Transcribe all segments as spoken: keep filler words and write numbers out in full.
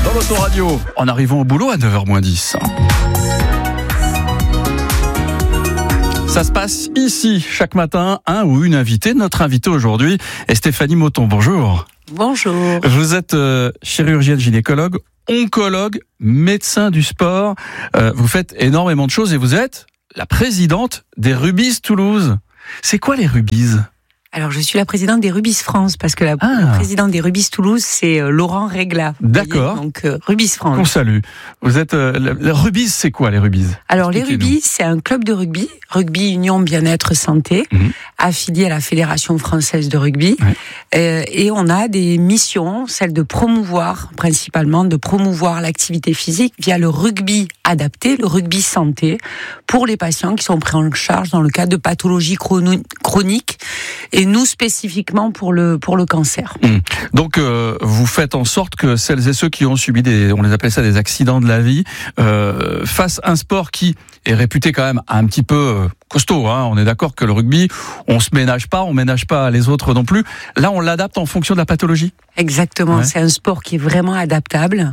dans l'autoradio, en arrivant au boulot à neuf heures moins dix. Ça se passe ici, chaque matin, un ou une invitée. Notre invitée aujourd'hui est Stéphanie Motton. Bonjour. Bonjour. Vous êtes euh, chirurgienne gynécologue, oncologue, médecin du sport. Euh, vous faites énormément de choses et vous êtes la présidente des Rubies Toulouse. C'est quoi les Rubies ? Alors, je suis la présidente des Rubies France, parce que la, ah. la présidente des Rubies Toulouse, c'est euh, Laurent Régla. D'accord. Voyez, donc, euh, Rubies France. On salue. Vous êtes, euh, le, le Rubies, c'est quoi les Rubies ? Alors, les Rubies, c'est un club de rugby, Rugby Union Bien-être Santé, mmh. affilié à la Fédération Française de Rugby. Ouais. Euh, et on a des missions, celle de promouvoir, principalement, de promouvoir l'activité physique via le rugby adapté, le rugby santé, pour les patients qui sont pris en charge dans le cadre de pathologies chrono- chroniques. Et nous, spécifiquement pour le, pour le cancer. Mmh. Donc, euh, vous faites en sorte que celles et ceux qui ont subi des, on les appelle ça des accidents de la vie, euh, fassent un sport qui est réputé quand même un petit peu costaud, hein. On est d'accord que le rugby, on se ménage pas, on ménage pas les autres non plus. Là, on l'adapte en fonction de la pathologie. Exactement, ouais. C'est un sport qui est vraiment adaptable.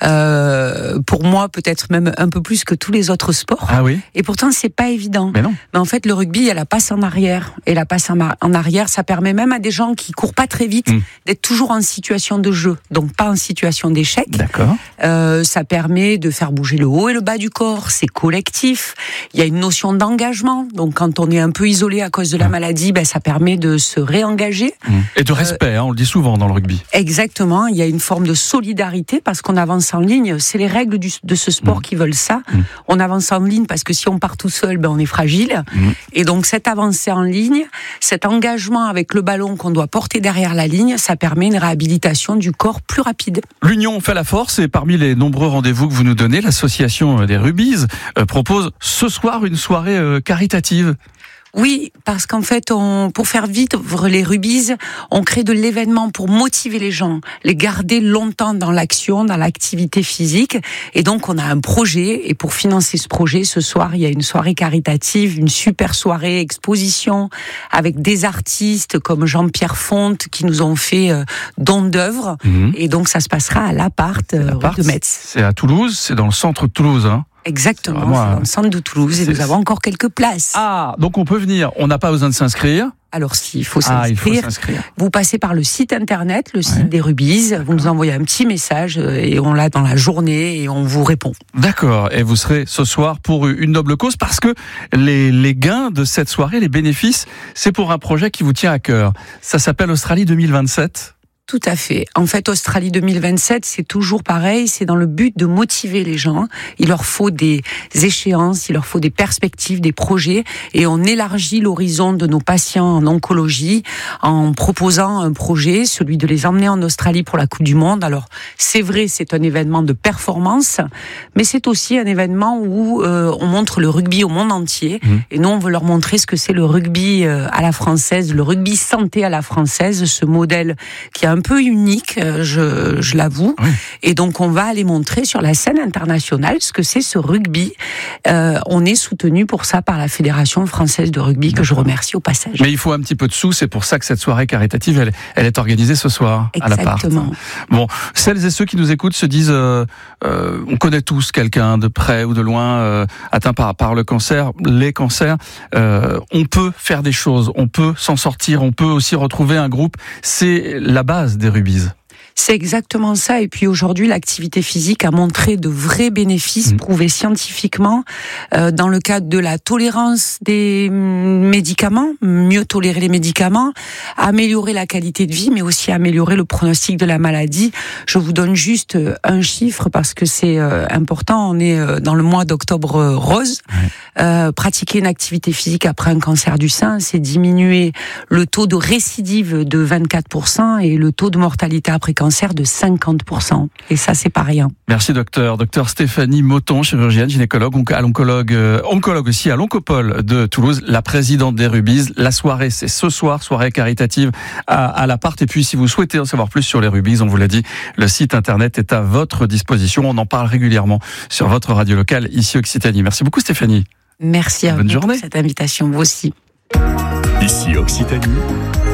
Euh, pour moi, peut-être même un peu plus que tous les autres sports. Ah oui. Et pourtant, c'est pas évident. Mais non. Mais en fait, le rugby, il y a la passe en arrière. Et la passe en arrière, ça permet même à des gens qui courent pas très vite mmh. d'être toujours en situation de jeu, donc pas en situation d'échec. D'accord. Euh, ça permet de faire bouger le haut et le bas du corps. C'est collectif. Il y a une notion d'engagement. Donc, quand on est un peu isolé à cause de la mmh. maladie, ben ça permet de se réengager. Mmh. Et de respect, euh, hein, on le dit souvent dans le rugby. Exactement, il y a une forme de solidarité parce qu'on avance en ligne. C'est les règles du, de ce sport mmh. qui veulent ça. Mmh. On avance en ligne parce que si on part tout seul, ben on est fragile. Mmh. Et donc cette avancée en ligne, cet engagement avec le ballon qu'on doit porter derrière la ligne, ça permet une réhabilitation du corps plus rapide. L'union fait la force et parmi les nombreux rendez-vous que vous nous donnez, l'association des Rubies euh, propose ce soir une soirée euh, caritative. Oui, parce qu'en fait, on, pour faire vite les Rubies, on crée de l'événement pour motiver les gens, les garder longtemps dans l'action, dans l'activité physique. Et donc, on a un projet. Et pour financer ce projet, ce soir, il y a une soirée caritative, une super soirée exposition avec des artistes comme Jean-Pierre Fonte qui nous ont fait euh, don d'œuvre. Mmh. Et donc, ça se passera à l'Appart, euh, rue de Metz. C'est à Toulouse, c'est dans le centre de Toulouse, hein. Exactement, c'est, c'est dans le centre de Toulouse et nous avons encore quelques places. Ah, donc on peut venir, on n'a pas besoin de s'inscrire. Alors s'il faut s'inscrire, ah, il faut s'inscrire, vous passez par le site internet, le site ouais. des Rubies, vous nous envoyez un petit message et on l'a dans la journée et on vous répond. D'accord, et vous serez ce soir pour une noble cause parce que les, les gains de cette soirée, les bénéfices, c'est pour un projet qui vous tient à cœur. Ça s'appelle Australie deux mille vingt-sept. Tout à fait. En fait, Australie deux mille vingt-sept, c'est toujours pareil. C'est dans le but de motiver les gens. Il leur faut des échéances, il leur faut des perspectives, des projets. Et on élargit l'horizon de nos patients en oncologie en proposant un projet, celui de les emmener en Australie pour la Coupe du Monde. Alors, c'est vrai, c'est un événement de performance, mais c'est aussi un événement où euh, on montre le rugby au monde entier. Mmh. Et nous, on veut leur montrer ce que c'est le rugby euh, à la française, le rugby santé à la française, ce modèle qui a un peu unique, je, je l'avoue. Oui. Et donc, on va aller montrer sur la scène internationale ce que c'est ce rugby. Euh, on est soutenu pour ça par la Fédération Française de Rugby, que je remercie au passage. Mais il faut un petit peu de sous, c'est pour ça que cette soirée caritative, elle, elle est organisée ce soir. Exactement. À l'Appart. Bon, celles et ceux qui nous écoutent se disent, euh, euh, on connaît tous quelqu'un de près ou de loin euh, atteint par, par le cancer, les cancers. Euh, on peut faire des choses, on peut s'en sortir, on peut aussi retrouver un groupe. C'est la base des Rubies. C'est exactement ça. Et puis aujourd'hui, l'activité physique a montré de vrais bénéfices mmh. prouvés scientifiquement euh, dans le cadre de la tolérance des médicaments, mieux tolérer les médicaments, améliorer la qualité de vie, mais aussi améliorer le pronostic de la maladie. Je vous donne juste un chiffre parce que c'est euh, important. On est euh, dans le mois d'octobre euh, rose. Ouais. Euh, pratiquer une activité physique après un cancer du sein, c'est diminuer le taux de récidive de vingt-quatre pour cent et le taux de mortalité après cancer de cinquante pour cent. Et ça, c'est pas rien. Merci docteur. Docteur Stéphanie Motton, chirurgienne, gynécologue, oncologue, euh, oncologue aussi à l'Oncopole de Toulouse, la présidente des Rubies. La soirée, c'est ce soir, soirée caritative à, à l'Appart. Et puis, si vous souhaitez en savoir plus sur les Rubies, on vous l'a dit, le site internet est à votre disposition. On en parle régulièrement sur votre radio locale, ici Occitanie. Merci beaucoup Stéphanie. Merci à Bonne vous journée. pour cette invitation, vous aussi. Ici Occitanie.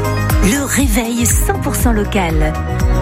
Le réveil cent pour cent local.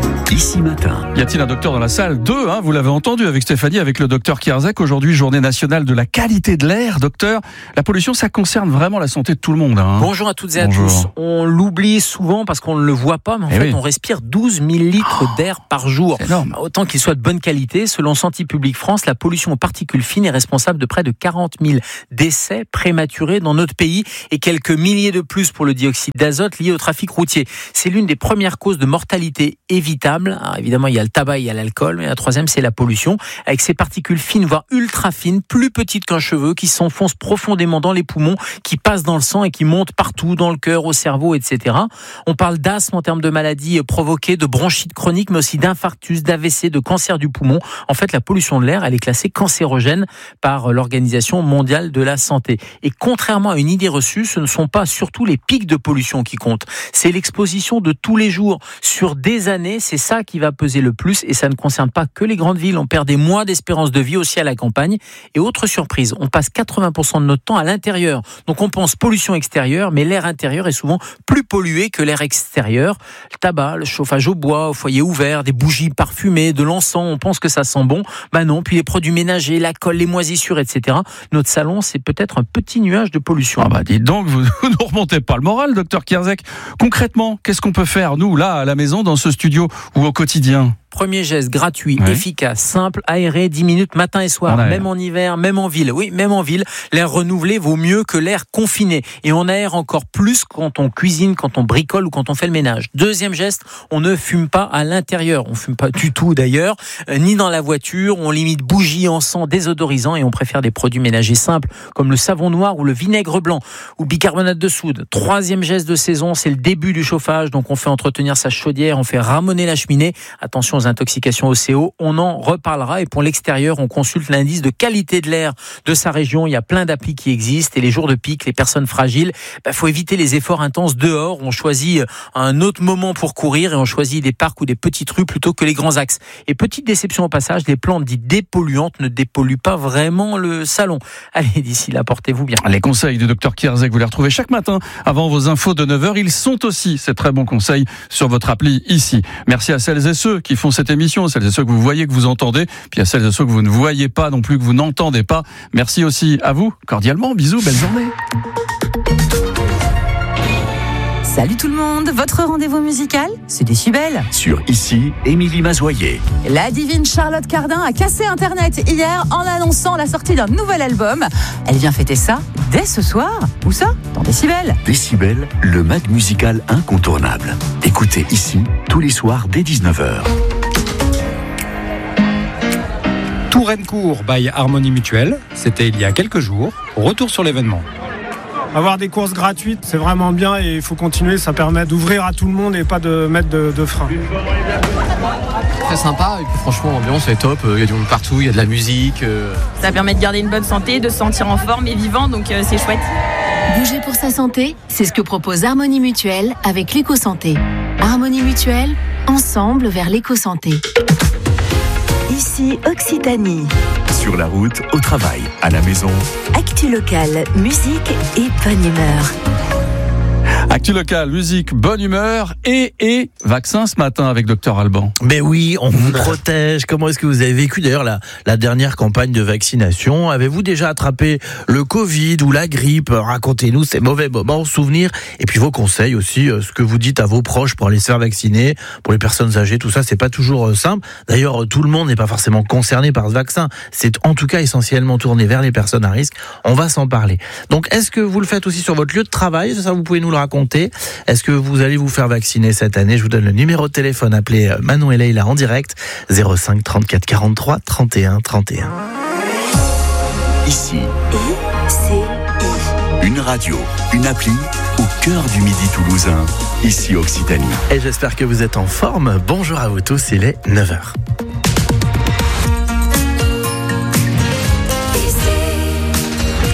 Ici matin. Y a-t-il un docteur dans la salle? Deux, hein, vous l'avez entendu avec Stéphanie, avec le docteur Kierzek. Aujourd'hui, journée nationale de la qualité de l'air. Docteur, la pollution, ça concerne vraiment la santé de tout le monde. Hein. Bonjour à toutes et Bonjour. à tous. On l'oublie souvent parce qu'on ne le voit pas, mais en eh fait, oui. on respire douze mille litres oh, d'air par jour. C'est énorme. Autant qu'il soit de bonne qualité, selon Santé publique France, la pollution aux particules fines est responsable de près de quarante mille décès prématurés dans notre pays et quelques milliers de plus pour le dioxyde d'azote lié au trafic routier. C'est l'une des premières causes de mortalité évitable. Alors évidemment, il y a le tabac, il y a l'alcool, mais la troisième, c'est la pollution, avec ces particules fines, voire ultra fines, plus petites qu'un cheveu, qui s'enfoncent profondément dans les poumons, qui passent dans le sang et qui montent partout, dans le cœur, au cerveau, et cetera. On parle d'asthme en termes de maladies provoquées, de bronchite chronique, mais aussi d'infarctus, d'A V C, de cancer du poumon. En fait, la pollution de l'air, elle est classée cancérogène par l'Organisation mondiale de la santé. Et contrairement à une idée reçue, ce ne sont pas surtout les pics de pollution qui comptent. C'est l'exposition de tous les jours sur des années, c'est ça qui va peser le plus, et ça ne concerne pas que les grandes villes. On perd des mois d'espérance de vie aussi à la campagne. Et autre surprise, on passe quatre-vingts pour cent de notre temps à l'intérieur. Donc on pense pollution extérieure, mais l'air intérieur est souvent plus pollué que l'air extérieur. Le tabac, le chauffage au bois, au foyer ouvert, des bougies parfumées, de l'encens, on pense que ça sent bon. Bah non, puis les produits ménagers, la colle, les moisissures, et cetera. Notre salon, c'est peut-être un petit nuage de pollution. Ah bah dites donc, vous ne remontez pas le moral, docteur Kierzek. Concrètement, qu'est-ce qu'on peut faire, nous, là, à la maison, dans ce studio ou au quotidien? Premier geste gratuit, oui. efficace, simple, aéré, dix minutes matin et soir, même en hiver, même en ville. Oui, même en ville, l'air renouvelé vaut mieux que l'air confiné. Et on aère encore plus quand on cuisine, quand on bricole ou quand on fait le ménage. Deuxième geste, on ne fume pas à l'intérieur. On fume pas du tout d'ailleurs, euh, ni dans la voiture. On limite bougies, encens, désodorisants et on préfère des produits ménagers simples comme le savon noir ou le vinaigre blanc ou bicarbonate de soude. Troisième geste de saison, c'est le début du chauffage. Donc on fait entretenir sa chaudière, on fait ramoner la cheminée. Attention aux intoxications au C O, on en reparlera. Et pour l'extérieur, on consulte l'indice de qualité de l'air de sa région. Il y a plein d'applis qui existent et les jours de pic, les personnes fragiles, bah, faut éviter les efforts intenses dehors. On choisit un autre moment pour courir et on choisit des parcs ou des petites rues plutôt que les grands axes. Et petite déception au passage, les plantes dites dépolluantes ne dépolluent pas vraiment le salon. Allez, d'ici là, portez-vous bien. Les conseils du docteur Kierzek, vous les retrouvez chaque matin avant vos infos de neuf heures. Ils sont aussi, ces très bons conseils, sur votre appli ici. Merci à celles et ceux qui font cette émission, celles et ceux que vous voyez, que vous entendez, puis à celles et ceux que vous ne voyez pas non plus, que vous n'entendez pas. Merci aussi à vous, cordialement. Bisous, belle journée. Salut tout le monde, votre rendez-vous musical, c'est Décibel. Sur Ici, Émilie Mazoyer. La divine Charlotte Cardin a cassé Internet hier en annonçant la sortie d'un nouvel album. Elle vient fêter ça dès ce soir. Où ça? Dans Décibel. Décibel, le mag musical incontournable. Écoutez Ici, tous les soirs dès dix-neuf heures. Tourencourt by Harmonie Mutuelle, c'était il y a quelques jours. Retour sur l'événement. Avoir des courses gratuites, c'est vraiment bien et il faut continuer, ça permet d'ouvrir à tout le monde et pas de mettre de, de frein. Très sympa et puis franchement l'ambiance est top, il y a du monde partout, il y a de la musique. Ça permet de garder une bonne santé, de se sentir en forme et vivant, donc euh, c'est chouette. Bouger pour sa santé, c'est ce que propose Harmonie Mutuelle avec l'éco-santé. Harmonie Mutuelle, ensemble vers l'éco-santé. Ici Occitanie. Sur la route, au travail, à la maison. Actu locale, musique et bonne humeur. Actu local, musique, bonne humeur et, et vaccin ce matin avec docteur Alban. Mais oui, on vous protège. Comment est-ce que vous avez vécu d'ailleurs la, la dernière campagne de vaccination? Avez-vous déjà attrapé le Covid ou la grippe? Racontez-nous ces mauvais moments, souvenirs et puis vos conseils aussi, ce que vous dites à vos proches pour aller se faire vacciner, pour les personnes âgées, tout ça, c'est pas toujours simple. D'ailleurs, tout le monde n'est pas forcément concerné par ce vaccin. C'est en tout cas essentiellement tourné vers les personnes à risque. On va s'en parler. Donc, est-ce que vous le faites aussi sur votre lieu de travail? Ça, vous pouvez nous le raconter. Est-ce que vous allez vous faire vacciner cette année? Je vous donne le numéro de téléphone. Appelez Manon et Leïla en direct. zéro cinq trente-quatre quarante-trois trente et un trente et un. Ici. I-C-I. Une radio, une appli au cœur du midi toulousain. Ici Occitanie. Et j'espère que vous êtes en forme. Bonjour à vous tous, il est neuf heures.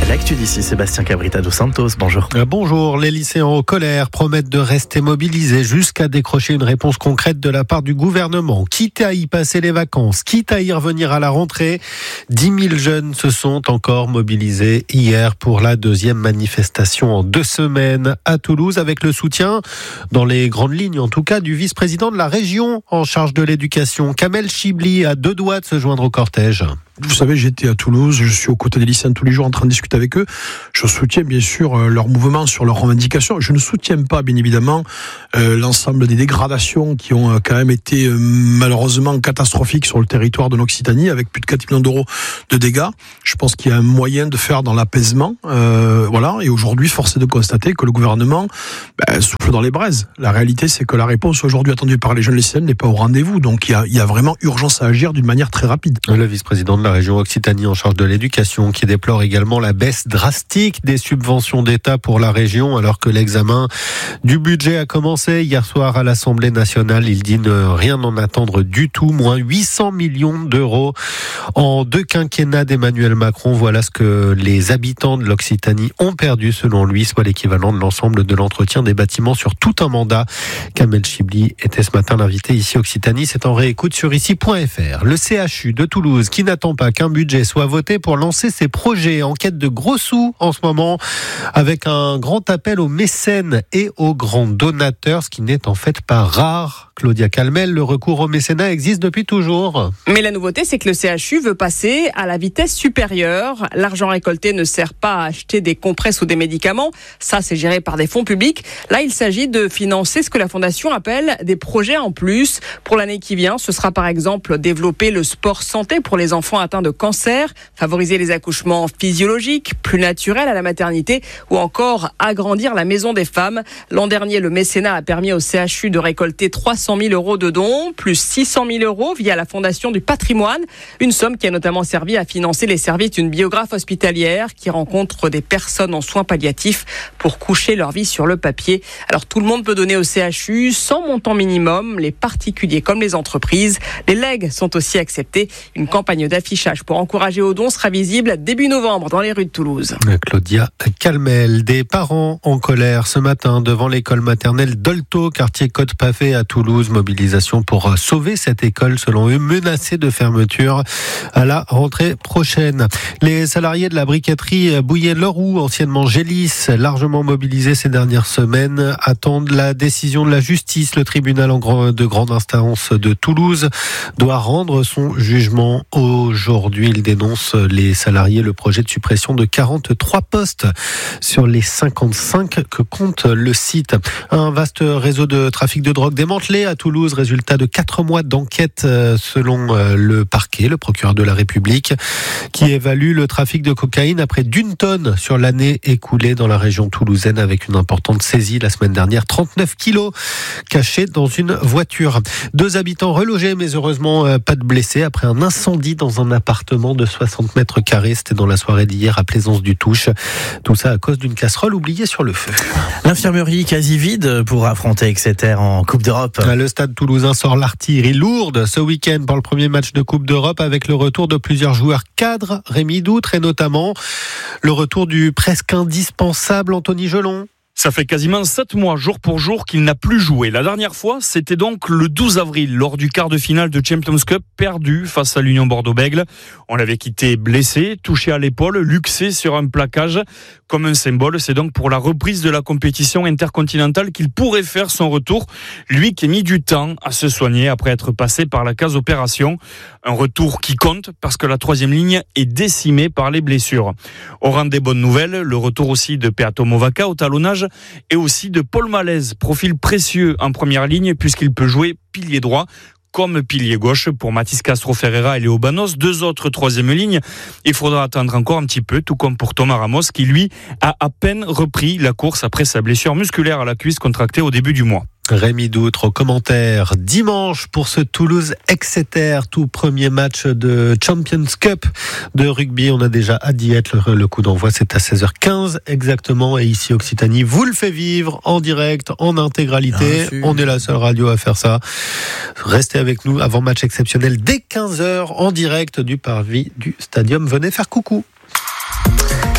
L'actu d'ici, Sébastien Cabrita dos Santos, bonjour. Bonjour, les lycéens en colère promettent de rester mobilisés jusqu'à décrocher une réponse concrète de la part du gouvernement. Quitte à y passer les vacances, quitte à y revenir à la rentrée, dix mille jeunes se sont encore mobilisés hier pour la deuxième manifestation en deux semaines à Toulouse, avec le soutien, dans les grandes lignes en tout cas, du vice-président de la région en charge de l'éducation, Kamel Chibli, à deux doigts de se joindre au cortège. Vous savez, j'étais à Toulouse, je suis aux côtés des lycéens tous les jours en train de discuter avec eux. Je soutiens bien sûr leur mouvement sur leurs revendications. Je ne soutiens pas, bien évidemment, euh, l'ensemble des dégradations qui ont euh, quand même été euh, malheureusement catastrophiques sur le territoire de l'Occitanie, avec plus de quatre millions d'euros de dégâts. Je pense qu'il y a un moyen de faire dans l'apaisement. Euh, voilà. Et aujourd'hui, force est de constater que le gouvernement ben, souffle dans les braises. La réalité, c'est que la réponse aujourd'hui attendue par les jeunes lycéens n'est pas au rendez-vous. Donc il y a, il y a vraiment urgence à agir d'une manière très rapide. Le vice-président de la région Occitanie en charge de l'éducation qui déplore également la baisse drastique des subventions d'État pour la région alors que l'examen du budget a commencé hier soir à l'Assemblée nationale. Il dit ne rien en attendre du tout, moins huit cents millions d'euros en deux quinquennats d'Emmanuel Macron. Voilà ce que les habitants de l'Occitanie ont perdu selon lui, soit l'équivalent de l'ensemble de l'entretien des bâtiments sur tout un mandat. Kamel Chibli était ce matin l'invité ici Occitanie, c'est en réécoute sur ici point f r. Le C H U de Toulouse qui n'attend pas qu'un budget soit voté pour lancer ses projets en quête de gros sous en ce moment, avec un grand appel aux mécènes et aux grands donateurs, ce qui n'est en fait pas rare. Claudia Calmel, le recours au mécénat existe depuis toujours. Mais la nouveauté, c'est que le C H U veut passer à la vitesse supérieure. L'argent récolté ne sert pas à acheter des compresses ou des médicaments. Ça, c'est géré par des fonds publics. Là, il s'agit de financer ce que la Fondation appelle des projets en plus. Pour l'année qui vient, ce sera par exemple développer le sport santé pour les enfants atteints de cancer, favoriser les accouchements physiologiques, plus naturels à la maternité, ou encore agrandir la maison des femmes. L'an dernier, le mécénat a permis au C H U de récolter trois cent mille euros de dons, plus six cent mille euros via la Fondation du patrimoine. Une somme qui a notamment servi à financer les services d'une biographe hospitalière qui rencontre des personnes en soins palliatifs pour coucher leur vie sur le papier. Alors tout le monde peut donner au C H U sans montant minimum, les particuliers comme les entreprises. Les legs sont aussi acceptés. Une campagne d'affichage pour encourager aux dons sera visible début novembre dans les rues de Toulouse. Claudia Calmel, des parents en colère ce matin devant l'école maternelle Dolto, quartier Côte-Pavé à Toulouse. Mobilisation pour sauver cette école, selon eux, menacée de fermeture à la rentrée prochaine. Les salariés de la briqueterie Bouillet-Leroux, anciennement Gélis, largement mobilisés ces dernières semaines, attendent la décision de la justice. Le tribunal de grande instance de Toulouse doit rendre son jugement aujourd'hui. Il dénonce, les salariés, le projet de suppression de quarante-trois postes sur les cinquante-cinq que compte le site. Un vaste réseau de trafic de drogue démantelé à Toulouse, résultat de quatre mois d'enquête selon le parquet, le procureur de la République, qui évalue le trafic de cocaïne à près d'une tonne sur l'année écoulée dans la région toulousaine, avec une importante saisie la semaine dernière, trente-neuf kilos cachés dans une voiture. Deux habitants relogés, mais heureusement pas de blessés après un incendie dans un appartement de soixante mètres carrés. C'était dans la soirée d'hier à Plaisance-du-Touche. Tout ça à cause d'une casserole oubliée sur le feu. L'infirmerie quasi vide pour affronter Exeter en Coupe d'Europe. Le stade toulousain sort l'artillerie lourde ce week-end pour le premier match de Coupe d'Europe, avec le retour de plusieurs joueurs cadres, Rémi Doutre, et notamment le retour du presque indispensable Anthony Gelon. Ça fait quasiment sept mois, jour pour jour, qu'il n'a plus joué. La dernière fois, c'était donc le douze avril, lors du quart de finale de Champions Cup, perdu face à l'Union Bordeaux-Bègles. On l'avait quitté blessé, touché à l'épaule, luxé sur un plaquage. Comme un symbole, c'est donc pour la reprise de la compétition intercontinentale qu'il pourrait faire son retour. Lui qui a mis du temps à se soigner après être passé par la case opération. Un retour qui compte parce que la troisième ligne est décimée par les blessures. Au rang des bonnes nouvelles, le retour aussi de Peato Movaca au talonnage et aussi de Paul Malaise, profil précieux en première ligne puisqu'il peut jouer pilier droit comme pilier gauche pour Mathis Castro Ferreira et Léo Banos, deux autres troisième lignes. Il faudra attendre encore un petit peu, tout comme pour Thomas Ramos qui lui a à peine repris la course après sa blessure musculaire à la cuisse contractée au début du mois. Rémi Doutre au commentaire. Dimanche pour ce Toulouse-Exeter, tout premier match de Champions Cup de rugby. On a déjà hâte d'y être. Le, le coup d'envoi, c'est à seize heures quinze exactement. Et ici, Occitanie vous le fait vivre en direct, en intégralité. Ah, on est la seule radio à faire ça. Restez avec nous avant match exceptionnel dès quinze heures en direct du parvis du Stadium. Venez faire coucou.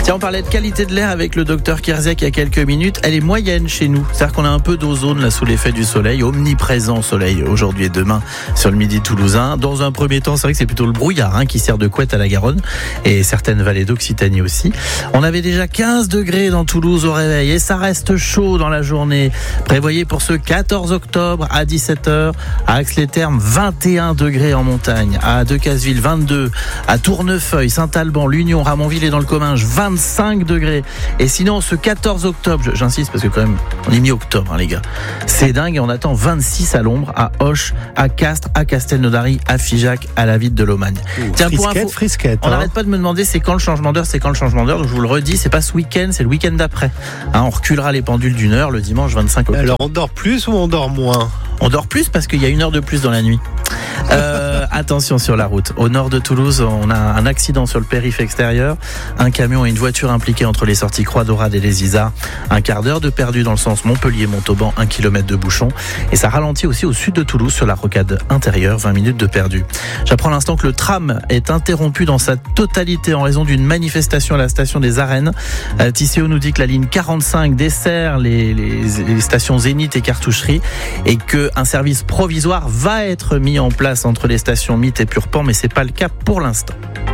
Tiens, on parlait de qualité de l'air avec le docteur Kierzek il y a quelques minutes. Elle est moyenne chez nous. C'est-à-dire qu'on a un peu d'ozone là sous l'effet du soleil, omniprésent soleil aujourd'hui et demain sur le midi toulousain. Dans un premier temps, c'est vrai que c'est plutôt le brouillard hein, qui sert de couette à la Garonne et certaines vallées d'Occitanie aussi. On avait déjà quinze degrés dans Toulouse au réveil et ça reste chaud dans la journée. Prévoyez pour ce quatorze octobre à dix-sept heures à Aix-les-Thermes vingt et un degrés en montagne, à Decazeville vingt-deux, à Tournefeuille, Saint-Alban, l'Union, Ramonville et dans le Comminges vingt-cinq degrés. Et sinon ce quatorze octobre, j'insiste parce que quand même on est mi-octobre hein, les gars, c'est dingue et on attend vingt-six à l'ombre à Auch, à Castres, à Castelnaudary, à Figeac, à la ville de Lomagne. Tiens, pour info, frisquette, on hein. n'arrête pas de me demander c'est quand le changement d'heure, c'est quand le changement d'heure. Donc je vous le redis, c'est pas ce week-end, c'est le week-end d'après. Hein, on reculera les pendules d'une heure le dimanche vingt-cinq octobre. Alors on dort plus ou on dort moins? On dort plus parce qu'il y a une heure de plus dans la nuit. Euh, attention sur la route. Au nord de Toulouse, on a un accident sur le périph' extérieur. Un camion et une voiture impliqués entre les sorties Croix-d'Orade et les Isards. Un quart d'heure de perdu dans le sens Montpellier-Montauban, un kilomètre de bouchon. Et ça ralentit aussi au sud de Toulouse sur la rocade intérieure, vingt minutes de perdu. J'apprends à l'instant que le tram est interrompu dans sa totalité en raison d'une manifestation à la station des Arènes. Euh, Tisséo nous dit que la ligne quarante-cinq dessert les, les, les stations Zénith et Cartoucherie et qu'un service provisoire va être mis en place entre les stations Mythe et Purpan, mais c'est pas le cas pour l'instant.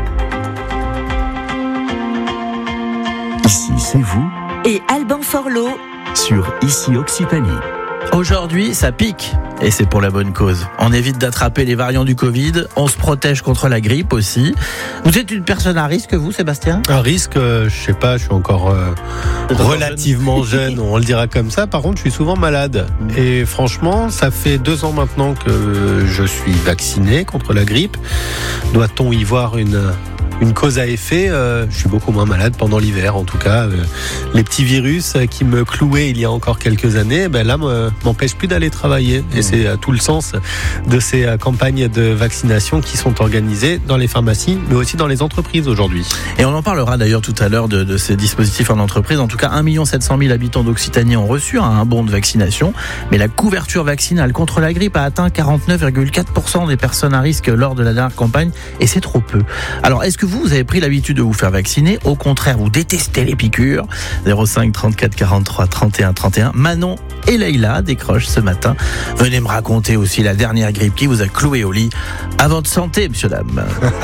Ici, c'est vous. Et Alban Forlot Sur Ici Occitanie. Aujourd'hui, ça pique. Et c'est pour la bonne cause. On évite d'attraper les variants du Covid. On se protège contre la grippe aussi. Vous êtes une personne à risque, vous, Sébastien? Un risque, euh, je sais pas, je suis encore euh, relativement jeune, on le dira comme ça. Par contre, je suis souvent malade. Et franchement, ça fait deux ans maintenant que je suis vacciné contre la grippe. Doit-on y voir une... Une cause à effet, euh, je suis beaucoup moins malade pendant l'hiver en tout cas. Euh, les petits virus qui me clouaient il y a encore quelques années, ben là, me, m'empêchent plus d'aller travailler. Et c'est euh, tout le sens de ces euh, campagnes de vaccination qui sont organisées dans les pharmacies, mais aussi dans les entreprises aujourd'hui. Et on en parlera d'ailleurs tout à l'heure de, de ces dispositifs en entreprise. En tout cas, un million sept cent mille habitants d'Occitanie ont reçu hein, un bon de vaccination. Mais la couverture vaccinale contre la grippe a atteint quarante-neuf virgule quatre pour cent des personnes à risque lors de la dernière campagne. Et c'est trop peu. Alors, est-ce que vous, vous avez pris l'habitude de vous faire vacciner? Au contraire, vous détestez les piqûres? zéro cinq trente-quatre quarante-trois trente et un trente et un. Manon et Leïla décrochent ce matin. Venez me raconter aussi la dernière grippe qui vous a cloué au lit. À votre santé, monsieur, dame.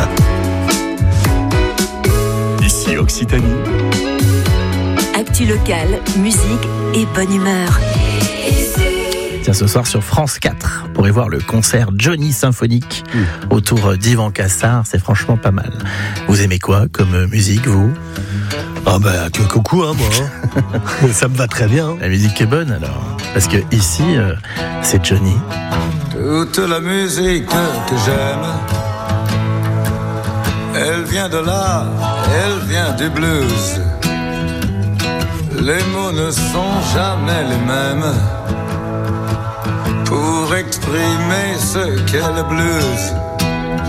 Ici Occitanie. Actu locale, musique et bonne humeur. Tiens, ce soir sur France quatre, vous pourrez voir le concert Johnny Symphonique mmh. autour d'Yvan Cassard. C'est franchement pas mal. Vous aimez quoi comme musique, vous? Ah bah, que coucou, hein, moi. Hein. Ça me va très bien. La musique est bonne, alors. Parce que ici, euh, c'est Johnny. Toute la musique que j'aime, elle vient de là, elle vient du blues. Les mots ne sont jamais les mêmes pour exprimer ce qu'est le blues.